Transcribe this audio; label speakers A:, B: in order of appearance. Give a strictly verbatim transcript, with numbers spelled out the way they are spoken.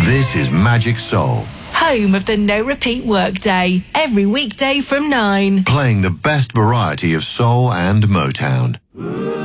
A: This is Magic Soul,
B: home of the no repeat workday, every weekday from nine.
A: playing the best variety of soul and Motown.